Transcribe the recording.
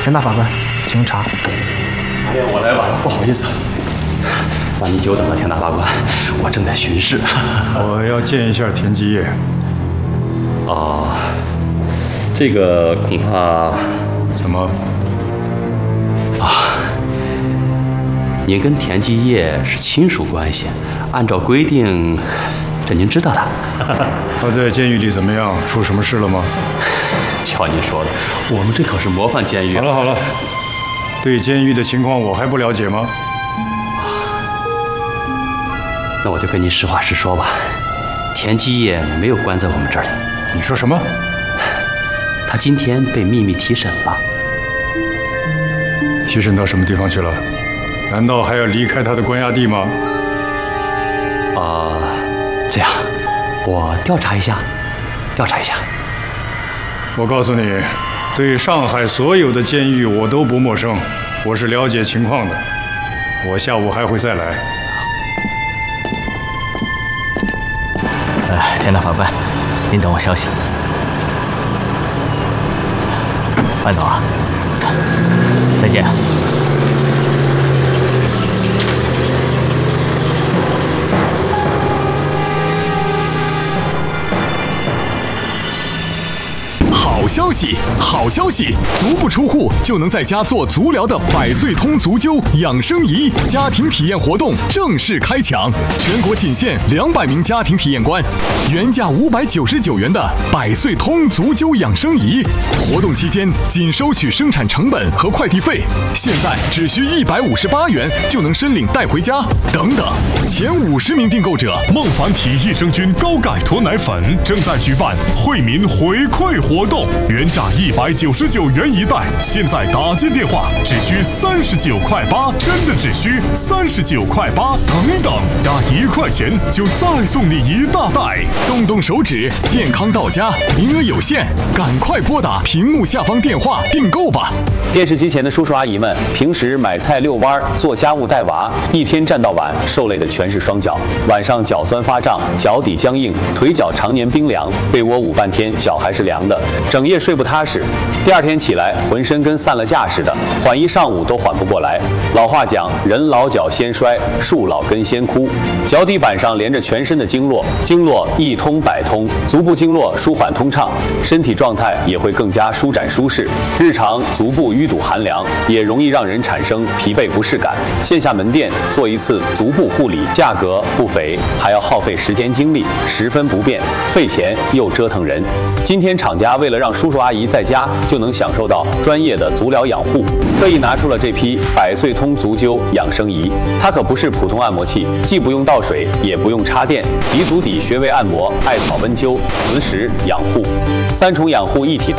田大法官，请查。 哎呀，我来晚了，不好意思，把你久等了，田大法官，我正在巡视。 我要见一下田基业。 哦，这个恐怕怎么？ 啊，您跟田基业是亲属关系，按照规定，这您知道的。 他在监狱里怎么样？出什么事了吗？ 瞧您说的，我们这可是模范监狱。 好了，对监狱的情况我还不了解吗？ 那我就跟您实话实说吧，田基业没有关在我们这里。 你说什么？ 他今天被秘密提审了。 提审到什么地方去了？难道还要离开他的关押地吗？ 这样，我调查一下。 我告诉你，对上海所有的监狱我都不陌生，我是了解情况的。我下午还会再来。 田大法官，您等我消息。慢走啊！再见。 好消息！足不出户就能在家做足疗的百岁通足灸养生仪家庭体验活动正式开抢，全国仅限200名家庭体验官，原价599元的百岁通足灸养生仪，活动期间仅收取生产成本和快递费，现在只需158元就能申领带回家。等等，前50名订购者， 孟凡体益生菌高钙脱奶粉正在举办惠民回馈活动。原价199元一袋，现在打进电话只需39.8块，真的只需39.8块。等等，加1块钱就再送你一大袋。 动手指，健康到家，名额有限，赶快拨打屏幕下方电话订购吧。 电视机前的叔叔阿姨们，平时买菜遛弯、做家务带娃，一天站到晚，受累的全是双脚。晚上脚酸发胀，脚底僵硬，腿脚常年冰凉，被窝捂半天脚还是凉的，整夜睡不踏实。第二天起来，浑身跟散了架似的，缓一上午都缓不过来。老话讲，人老脚先衰，树老根先枯。脚底板上连着全身的经络，经络一通百通，足部经络舒缓通畅，身体状态也会更加舒展舒适。日常足部淤堵寒凉，也容易让人产生疲惫不适感。线下门店做一次足部护理，价格不菲，还要耗费时间精力，十分不便，费钱又折腾人。今天厂家为了让叔叔阿姨在家就能享受到专业的足疗养护，特意拿出了这批百岁通足灸养生仪。它可不是普通按摩器，既不用倒水，也不用插电，集足底穴位按摩、艾草温灸、磁石养护，3重养护一体。